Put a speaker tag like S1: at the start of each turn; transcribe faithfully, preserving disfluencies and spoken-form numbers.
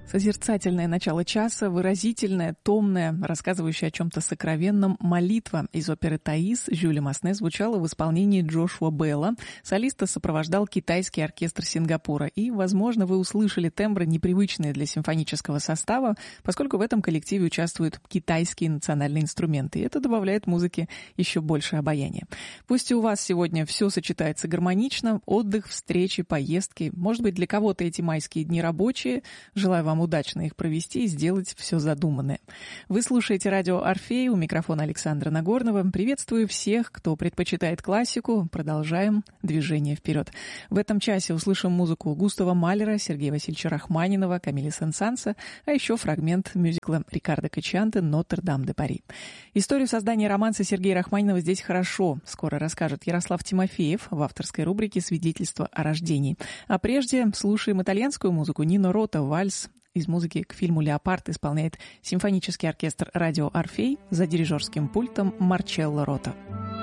S1: Созерцательное начало часа, выразительное, томное, рассказывающее о чем-то сокровенном молитва из оперы «Таис» Жюля Масне звучала в исполнении Джошуа Белла. Солиста сопровождал китайский оркестр Сингапура. И, возможно, вы услышали тембры, непривычные для симфонического состава, поскольку в этом коллективе участвуют китайские национальные инструменты. И это добавляет музыке еще больше обаяния. Пусть и у вас сегодня все сочетается гармонично, отдых, встречи, поездки. Может быть, для кого-то эти майские дни рабочие. Желаю вам удачно их провести и сделать все задуманное. Вы слушаете радио «Орфей», у микрофона Александра Нагорнова. Приветствую всех, кто предпочитает классику. Продолжаем движение вперед. В этом часе услышим музыку Густава Малера, Сергея Васильевича Рахманинова, Камиля Сен-Санса, а еще фрагмент мюзикла Рикардо Качианте «Нотр-Дам-де-Пари». Историю создания романса Сергея Рахманинова здесь хорошо скоро расскажет Ярослав Тимофеев в авторской рубрике «Свидетельство о рождении». А прежде слушаем итальянскую музыку. Нино Рота, вальс из музыки к фильму «Леопард» исполняет симфонический оркестр радио «Орфей» за дирижерским пультом Марчелло Рота.